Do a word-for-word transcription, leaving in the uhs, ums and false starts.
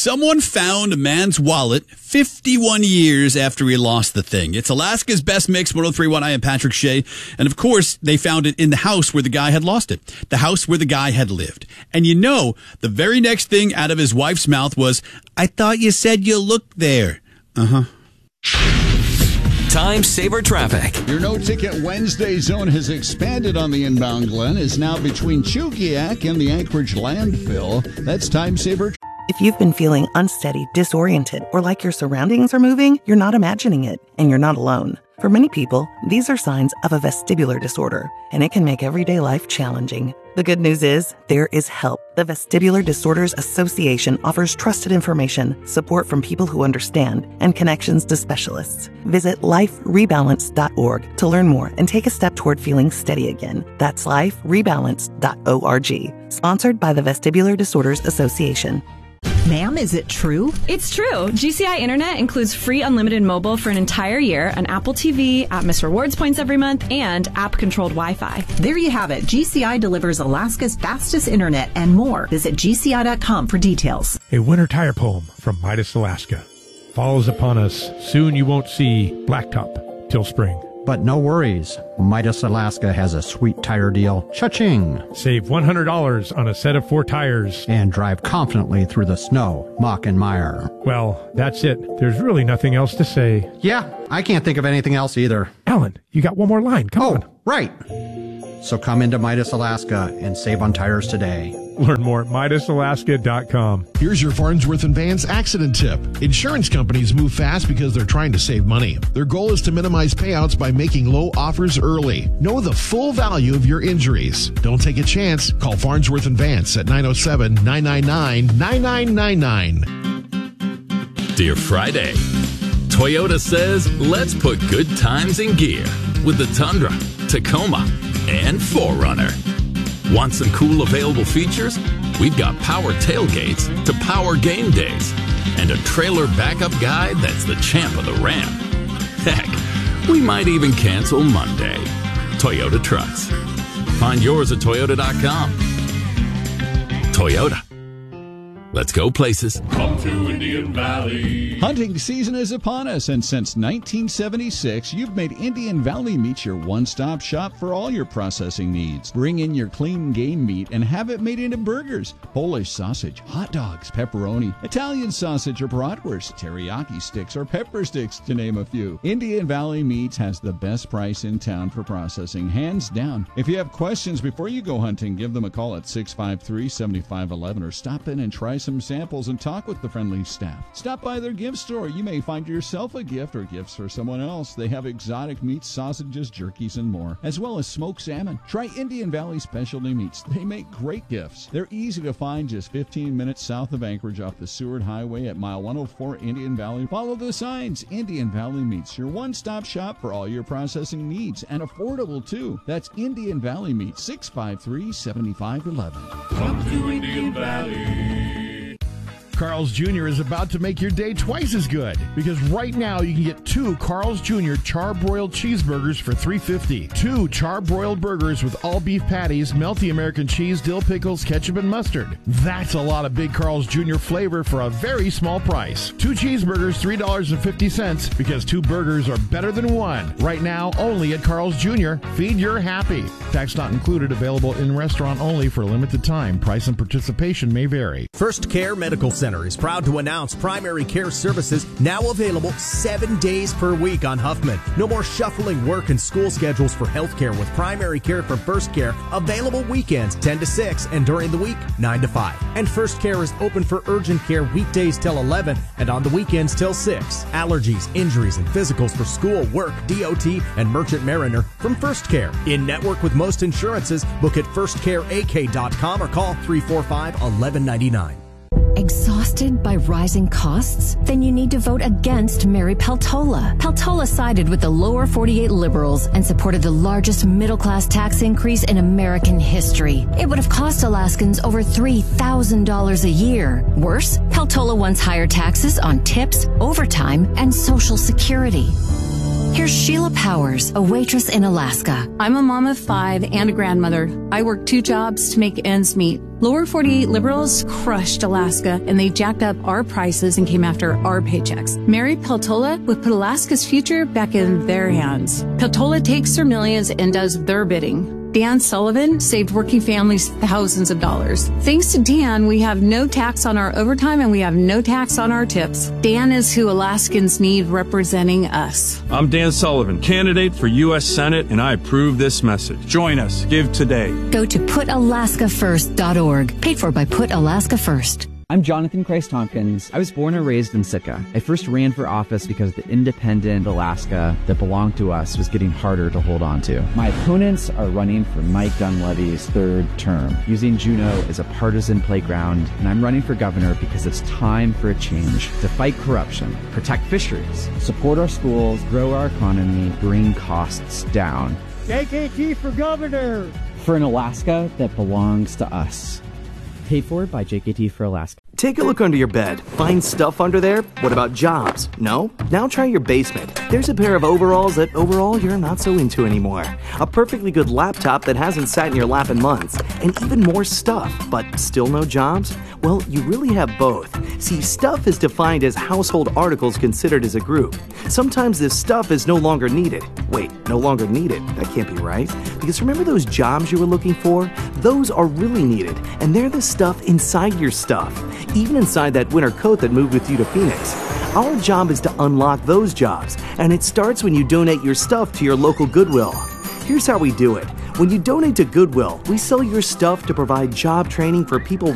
Someone found a man's wallet fifty-one years after he lost the thing. It's Alaska's Best Mix, one oh three point one. I am Patrick Shea. And of course, they found it in the house where the guy had lost it. The house where the guy had lived. And you know, the very next thing out of his wife's mouth was, I thought you said you looked there. Uh-huh. Time Saver Traffic. Your no-ticket Wednesday zone has expanded on the inbound Glen, is now between Chugiak and the Anchorage landfill. That's Time Saver. If you've been feeling unsteady, disoriented, or like your surroundings are moving, you're not imagining it, and you're not alone. For many people, these are signs of a vestibular disorder, and it can make everyday life challenging. The good news is, there is help. The Vestibular Disorders Association offers trusted information, support from people who understand, and connections to specialists. Visit life rebalance dot org to learn more and take a step toward feeling steady again. That's life rebalance dot org. Sponsored by the Vestibular Disorders Association. Ma'am, is it true? It's true. G C I Internet includes free unlimited mobile for an entire year, an Apple T V, Atmos Rewards points every month, and app-controlled Wi-Fi. There you have it. G C I delivers Alaska's fastest internet and more. Visit G C I dot com for details. A winter tire poem from Midas, Alaska. Falls upon us. Soon you won't see blacktop till spring. But no worries. Midas Alaska has a sweet tire deal. Cha-ching! Save one hundred dollars on a set of four tires. And drive confidently through the snow, muck, and mire. Well, that's it. There's really nothing else to say. Yeah, I can't think of anything else either. Alan, you got one more line. Come oh, on. Right. So come into Midas Alaska and save on tires today. Learn more at Midas Alaska dot com. Here's your Farnsworth and Vance accident tip. Insurance companies move fast because they're trying to save money. Their goal is to minimize payouts by making low offers early. Know the full value of your injuries. Don't take a chance. Call Farnsworth and Vance at nine oh seven, nine nine nine, nine nine nine nine. Dear Friday, Toyota says let's put good times in gear with the Tundra, Tacoma, and four runner. Want some cool available features? We've got power tailgates to power game days and a trailer backup guide that's the champ of the Ram. Heck, we might even cancel Monday. Toyota trucks. Find yours at Toyota dot com. Toyota. Let's go places. Come to Indian Valley. Hunting season is upon us, and since nineteen seventy-six, you've made Indian Valley Meats your one-stop shop for all your processing needs. Bring in your clean game meat and have it made into burgers, Polish sausage, hot dogs, pepperoni, Italian sausage or bratwurst, teriyaki sticks or pepper sticks, to name a few. Indian Valley Meats has the best price in town for processing, hands down. If you have questions before you go hunting, give them a call at six five three, seven five one one or stop in and try some samples and talk with the friendly staff. Stop by their gift store. You may find yourself a gift or gifts for someone else. They have exotic meats, sausages, jerkies, and more, as well as smoked salmon. Try Indian Valley Specialty Meats. They make great gifts. They're easy to find just fifteen minutes south of Anchorage off the Seward Highway at mile one oh four Indian Valley. Follow the signs. Indian Valley Meats, your one-stop shop for all your processing needs, and affordable too. That's Indian Valley Meats, six five three, seven five one one. Come to Indian Valley. Carl's Junior is about to make your day twice as good, because right now you can get two Carl's Junior charbroiled cheeseburgers for three fifty. Two charbroiled burgers with all beef patties, melty American cheese, dill pickles, ketchup, and mustard. That's a lot of big Carl's Junior flavor for a very small price. Two cheeseburgers, three dollars and fifty cents, because two burgers are better than one. Right now, only at Carl's Junior Feed your happy. Tax not included. Available in restaurant only for a limited time. Price and participation may vary. First Care Medical Center is proud to announce primary care services now available seven days per week on Huffman. No more shuffling work and school schedules for healthcare with primary care from First Care. Available weekends ten to six and during the week nine to five. And First Care is open for urgent care weekdays till eleven and on the weekends till six. Allergies, injuries, and physicals for school, work, D O T, and Merchant Mariner from First Care. In network with most insurances, book at first care a k dot com or call three four five, eleven ninety-nine. Exhausted by rising costs? Then you need to vote against Mary Peltola. Peltola sided with the lower forty-eight liberals and supported the largest middle-class tax increase in American history. It would have cost Alaskans over three thousand dollars a year. Worse, Peltola wants higher taxes on tips, overtime, and Social Security. Here's Sheila Powers, a waitress in Alaska. I'm a mom of five and a grandmother. I work two jobs to make ends meet. Lower forty-eight liberals crushed Alaska, and they jacked up our prices and came after our paychecks. Mary Peltola would put Alaska's future back in their hands. Peltola takes their millions and does their bidding. Dan Sullivan saved working families thousands of dollars. Thanks to Dan, we have no tax on our overtime and we have no tax on our tips. Dan is who Alaskans need representing us. I'm Dan Sullivan, candidate for U S Senate, and I approve this message. Join us. Give today. Go to put alaska first dot org. Paid for by Put Alaska First. I'm Jonathan Christ Tompkins. I was born and raised in Sitka. I first ran for office because the independent Alaska that belonged to us was getting harder to hold on to. My opponents are running for Mike Dunleavy's third term, using Juneau as a partisan playground, and I'm running for governor because it's time for a change to fight corruption, protect fisheries, support our schools, grow our economy, bring costs down. J K T for governor! For an Alaska that belongs to us. Paid for by J K T for Alaska. Take a look under your bed. Find stuff under there? What about jobs? No? Now try your basement. There's a pair of overalls that overall you're not so into anymore. A perfectly good laptop that hasn't sat in your lap in months. And even more stuff, but still no jobs? Well, you really have both. See, stuff is defined as household articles considered as a group. Sometimes this stuff is no longer needed. Wait, no longer needed? That can't be right. Because remember those jobs you were looking for? Those are really needed, and they're the stuff inside your stuff. Even inside that winter coat that moved with you to Phoenix. Our job is to unlock those jobs, and it starts when you donate your stuff to your local Goodwill. Here's how we do it. When you donate to Goodwill, we sell your stuff to provide job training for people